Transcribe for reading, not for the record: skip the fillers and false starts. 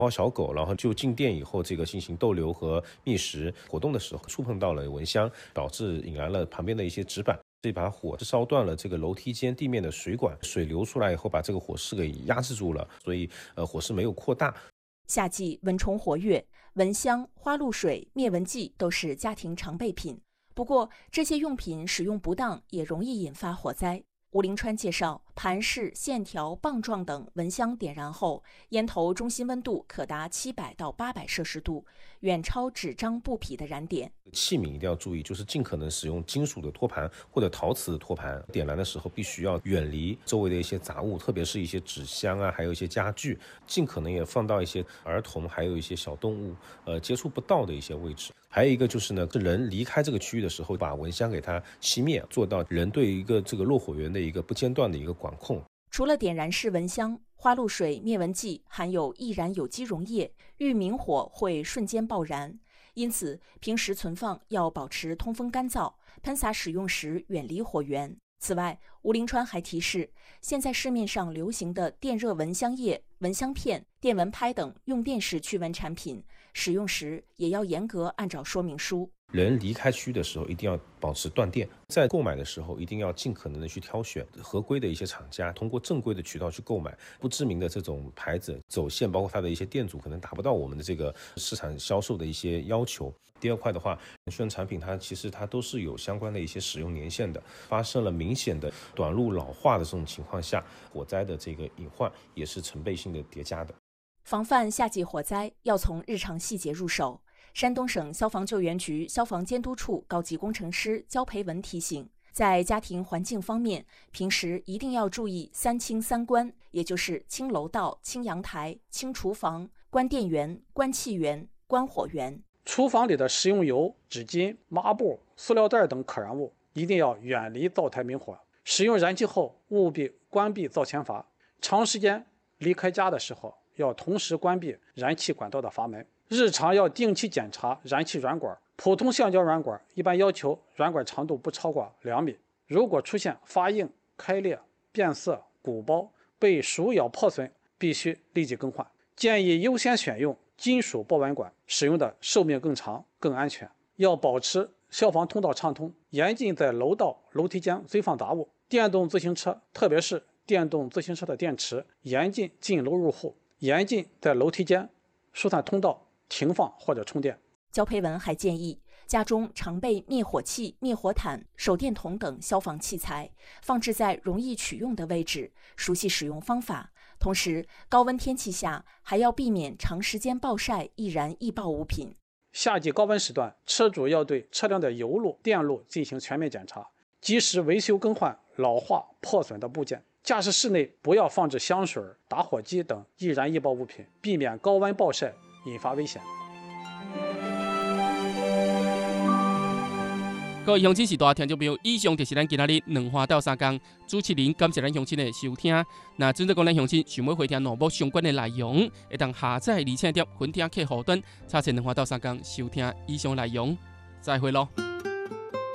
猫小狗，然后就进店以后这个进行逗留和觅食活动的时候，触碰到了蚊香，导致引来了旁边的一些纸板。这把火是烧断了这个楼梯间地面的水管，水流出来以后把这个火势给压制住了，所以火势没有扩大。 夏季蚊虫活跃，蚊香、花露水、灭蚊剂都是家庭常备品。不过，这些用品使用不当也容易引发火灾。吴林川介绍，盘式、线条、棒状等蚊香点燃后，烟头中心温度可达700到800摄氏度，远超纸张、布匹的燃点。 器皿一定要注意，就是尽可能使用金属的托盘或者陶瓷的托盘。点燃的时候必须要远离周围的一些杂物，特别是一些纸箱啊，还有一些家具，尽可能也放到一些儿童还有一些小动物接触不到的一些位置。还有一个就是呢，人离开这个区域的时候，把蚊香给它熄灭，做到人对一个这个落火源的一个不间断的一个管控。 除了点燃式蚊香，花露水灭蚊剂含有易燃有机溶液，遇明火会瞬间爆燃，因此平时存放要保持通风干燥，喷洒使用时远离火源。此外，吴林川还提示，现在市面上流行的电热蚊香液、蚊香片、电蚊拍等用电式驱蚊产品，使用时也要严格按照说明书。 人离开区的时候一定要保持断电，在购买的时候一定要尽可能的去挑选合规的一些厂家，通过正规的渠道去购买，不知名的这种牌子走线，包括它的一些店主可能达不到我们的这个市场销售的一些要求。第二块的话，宣传产品其实它都是有相关的一些使用年限的，发生了明显的短路老化的这种情况下，火灾的这个隐患也是成倍性的叠加的。 防范夏季火灾要从日常细节入手。山东省消防救援局消防监督处高级工程师焦培文提醒，在家庭环境方面，平时一定要注意3清3关，也就是清楼道、清阳台、清厨房、关电源、关气源、关火源。 厨房里的食用油、纸巾、抹布、塑料袋等可燃物一定要远离灶台明火。使用燃气后，务必关闭灶前阀。长时间离开家的时候，要同时关闭燃气管道的阀门。日常要定期检查燃气软管，普通橡胶软管一般要求软管长度不超过2米。如果出现发硬、开裂、变色、鼓包、被鼠咬破损，必须立即更换。建议优先选用金属包完管，使用的寿命更长、更安全。要保持消防通道畅通，严禁在楼道、楼梯间堆放杂物。电动自行车，特别是电动自行车的电池，严禁进楼入户，严禁在楼梯间、疏散通道停放或者充电。 焦培文还建议，家中常备灭火器、灭火毯、手电筒等消防器材，放置在容易取用的位置，熟悉使用方法。同时，高温天气下还要避免长时间暴晒易燃易爆物品。 夏季高温时段，车主要对车辆的油路、电路进行全面检查，及时维修更换老化破损的部件。驾驶室内不要放置香水、打火机等易燃易爆物品，避免高温暴晒引发危险。 各位乡亲、时大听众朋友，以上就是咱今仔日2花到3工主持人感谢咱乡亲的收听。那针对讲咱乡亲想要回听栏目相关的内容，会当下载而且点分听客户端，查询2花到3工收听以上内容。再会咯。